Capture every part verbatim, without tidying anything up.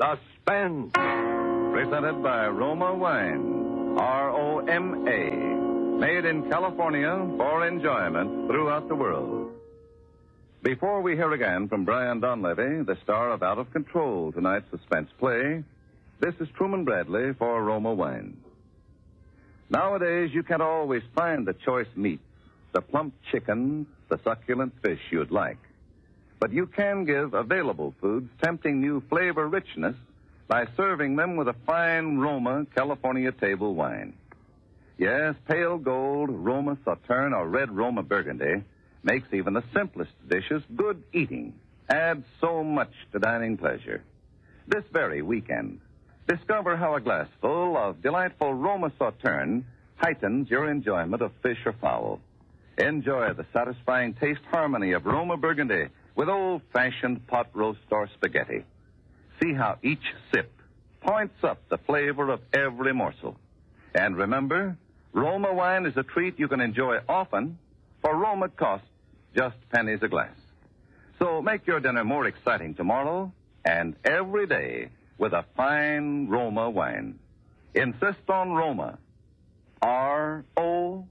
Suspense. Presented by Roma Wine. R O M A. Made in California for enjoyment throughout the world. Before we hear again from Brian Donlevy, the star of Out of Control, tonight's suspense play, this is Truman Bradley for Roma Wine. Nowadays, you can't always find the choice meats, the plump chicken, the succulent fish you'd like. But you can give available foods tempting new flavor richness by serving them with a fine Roma California table wine. Yes, pale gold, Roma Sauterne, or red Roma Burgundy makes even the simplest dishes good eating, adds so much to dining pleasure. This very weekend, discover how a glassful of delightful Roma Sauterne heightens your enjoyment of fish or fowl. Enjoy the satisfying taste harmony of Roma Burgundy with old-fashioned pot roast or spaghetti. See how each sip points up the flavor of every morsel. And remember, Roma wine is a treat you can enjoy often, for Roma costs just pennies a glass. So make your dinner more exciting tomorrow and every day with a fine Roma wine. Insist on Roma. R O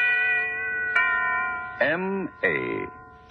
M A.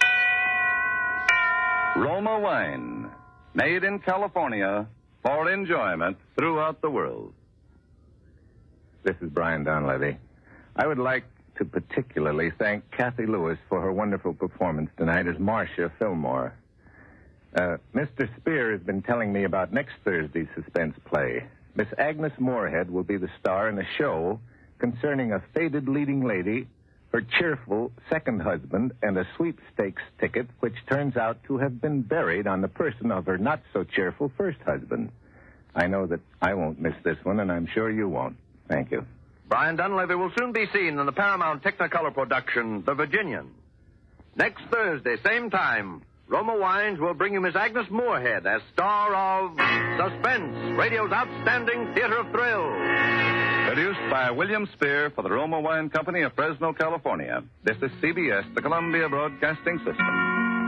Roma wine, made in California for enjoyment throughout the world. This is Brian Donlevy. I would like to particularly thank Kathy Lewis for her wonderful performance tonight as Marcia Fillmore. Uh, Mister Spear has been telling me about next Thursday's suspense play. Miss Agnes Moorehead will be the star in a show concerning a faded leading lady, her cheerful second husband, and a sweepstakes ticket which turns out to have been buried on the person of her not-so-cheerful first husband. I know that I won't miss this one, and I'm sure you won't. Thank you. Brian Donlevy will soon be seen in the Paramount Technicolor production, The Virginian. Next Thursday, same time, Roma Wines will bring you Miss Agnes Moorehead as star of Suspense, radio's outstanding theater of thrills. Produced by William Spear for the Roma Wine Company of Fresno, California. This is C B S, the Columbia Broadcasting System.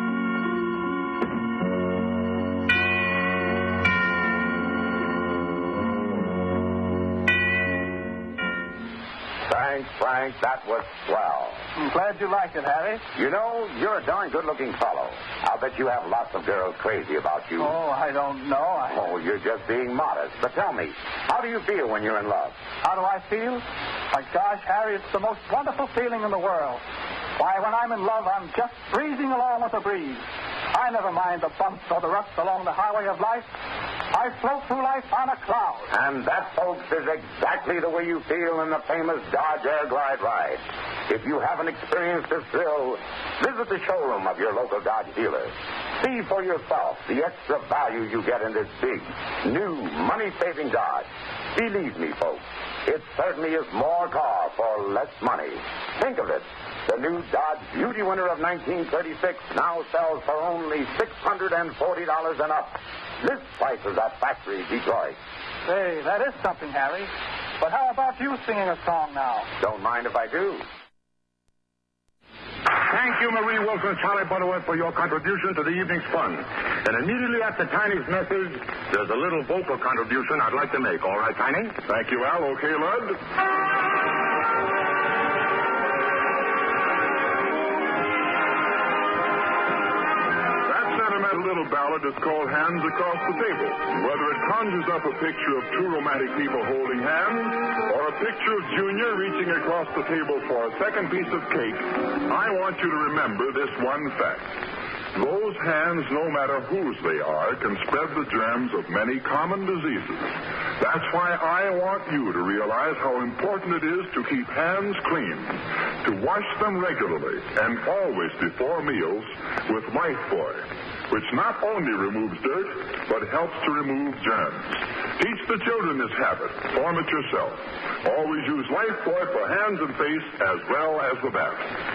Thanks, Frank. That was swell. I'm glad you liked it, Harry. You know, you're a darn good-looking fellow. I'll bet you have lots of girls crazy about you. Oh, I don't know. I... Oh, you're just being modest. But tell me, how do you feel when you're in love? How do I feel? My gosh, Harry, it's the most wonderful feeling in the world. Why, when I'm in love, I'm just breezing along with the breeze. I never mind the bumps or the ruts along the highway of life. I float through life on a cloud. And that, folks, is exactly the way you feel in the famous Dodge Air Glide ride. If you haven't experienced this thrill, visit the showroom of your local Dodge dealer. See for yourself the extra value you get in this big, new, money-saving Dodge. Believe me, folks, it certainly is more car for less money. Think of it. The new Dodge Beauty Winner of nineteen thirty-six now sells for only six hundred forty dollars and up. This price is at factory Detroit. Say, that is something, Harry. But how about you singing a song now? Don't mind if I do. Thank you, Marie Wilson, Charlie Butterworth, for your contribution to the evening's fun. And immediately after Tiny's message, there's a little vocal contribution I'd like to make. All right, Tiny? Thank you, Al. Okay, Lud? Little ballad is called Hands Across the Table. Whether it conjures up a picture of two romantic people holding hands or a picture of Junior reaching across the table for a second piece of cake, I want you to remember this one fact. Those hands, no matter whose they are, can spread the germs of many common diseases. That's why I want you to realize how important it is to keep hands clean, to wash them regularly and always before meals with Lifebuoy, which not only removes dirt, but helps to remove germs. Teach the children this habit. Form it yourself. Always use Lifebuoy for hands and face as well as the bath.